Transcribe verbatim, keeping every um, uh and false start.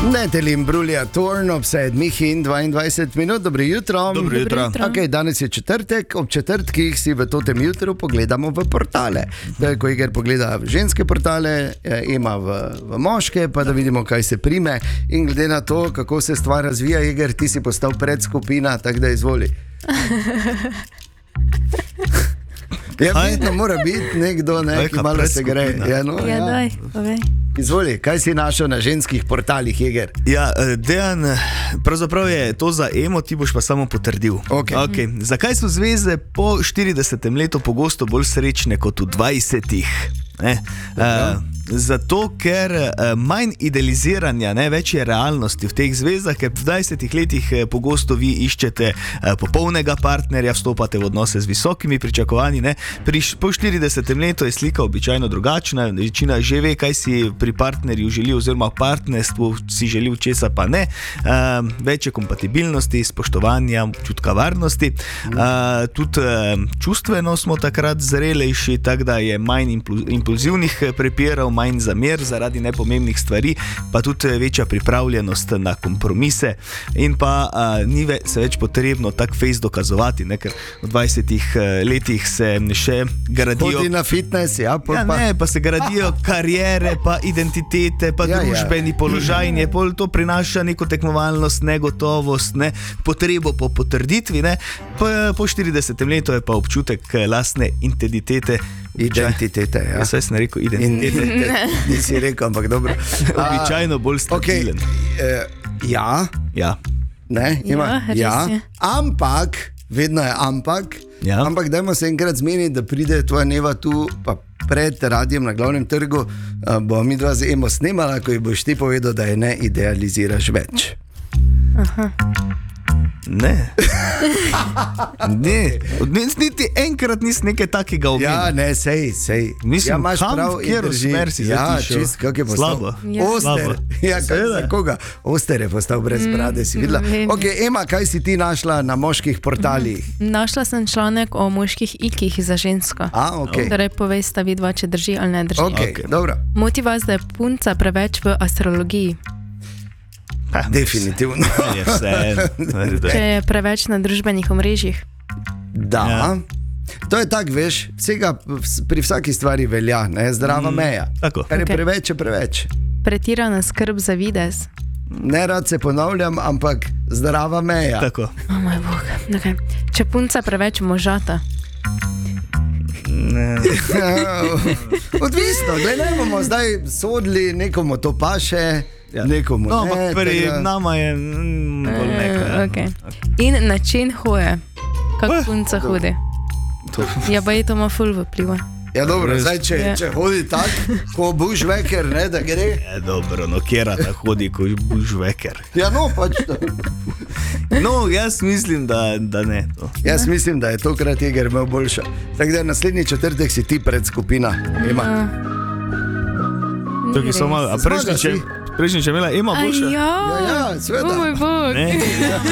Natalie Imbruglia, Torn ob sedmih in dvaindvajset minut. Dobro jutro. Dobro jutro. Okay, danes je četrtek, ob četrtkih si v totem jutru pogledamo v portale. Da, ko Iger pogleda v ženske portale, ima v, v moške, pa da vidimo, kaj se prime. In glede na to, kako se stvar razvija, Iger, ti si postal predskupina, tako da izvoli. Ja, vedno mora biti nekdo, ne, ki malo se gre. Ja, no, Ja, ja. daj, povej. Izvoli, kaj si našel na ženskih portalih, Jeger? Ja, Dejan, pravzaprav je to za emo, ti boš pa samo potrdil. Okay. Okay. Zakaj so zveze po štiridesetem letu pogosto bolj srečne kot v dvajsetih? Ne? Uh, zato, ker uh, manj idealiziranja, ne, več je realnosti v teh zvezah, ker v dvajsetih letih uh, pogosto vi iščete uh, popolnega partnerja, vstopate v odnose z visokimi pričakovanji. Ne. Pri, po štiridesetem letu je slika običajno drugačna, večina že ve, kaj si pri partnerju želi, oziroma v partnerstvu si želi, česa pa ne. Uh, več je kompatibilnosti, spoštovanja, občutka varnosti. Uh, tudi uh, čustveno smo takrat zrelejši, tako da je manj impulzivnosti, impulzivnih prepirov, manj zamer zaradi nepomembnih stvari, pa tudi večja pripravljenost na kompromise in pa a, ni ve, se več potrebno tak fejs dokazovati, ne, ker v dvajsetih letih se še gradijo... Hodi na fitness, ja, Ja, ne, pa se gradijo karijere, pa identitete, pa Ja, ja. družbeni položaj in je pol to prinaša neko tekmovalnost, negotovost, ne, potrebo po potrditvi, ne, pa po štiridesetem letu je pa občutek lastne identitete. Identitete, ja. Jaz sem rekel identitete. Identitete, nisi rekel, ampak dobro. Običajno bolj stabilen. Okay, eh, ja, Ja. ne, ima, Ja, res ja, je. ampak, vedno je ampak, Ja. ampak dajmo se enkrat zmeniti, da pride tvoja Neva tu, pa pred radijem na glavnem trgu, uh, bo mi dva z Emo snemala, ko ji boš ti povedal, da je ne idealiziraš več. Ne. Ne. Od- Niti enkrat nisi nekaj takega omenil. Ja, ne, sej, sej. Mislim, ja, imaš kam, prav, v katero in drži. smer si zdaj Ja, ti šel? čist, kako je postal. Slabo. Ja. Oster. Slabo. Ja, kaj, Seveda. za koga? Oster je postal brez brade, si videla. vem. Ok, Ema, kaj si ti našla na moških portalih? Našla sem članek o moških ikih za žensko. A, ok. Torej, povesta vidva, če drži ali ne drži. Ok, Ok. dobro. Moti vas, da je punca preveč v astrologiji. Ah, definitivno. Je vse. Če je preveč na družbenih omrežjih. Da. Ja. To je tako, veš, vsega, pri vsaki stvari velja, ne, zdrava meja. tako. Kar je Ok. preveč, je preveč. Pretirana skrb za videz. Ne rad se ponavljam, ampak zdrava meja. Tako. O moj bog. Okay. Če punca preveč možata. Ne. Odvisno, glej, ne bomo zdaj sodili, nekomu to paše, Ja. nekomu No, ne. ampak pri tega- nama je mm, bolj nekaj. Uh, okay. In način hoje. Kako Eh, punca hodi. To- Ja, pa je to ima ful vpliva. Ja, dobro, Res. zdaj, če, Ja. če hodi tako, ko bushwhacker, ne, da gre. Je dobro, no, kjera ta hodi, ko bushwhacker. Ja, no, pač to. No, jaz mislim, da, da ne. To. Jaz mislim, da je tokrat Jeger imel boljša. Tako da naslednji četrtek si ti pred skupina. Ima. Tukaj so malo, a prejšnjič je, Zmaga si. prejšnjič je imela Ema Aj, boljša. ja, Ja, ja, seveda. O moj bog. Ne.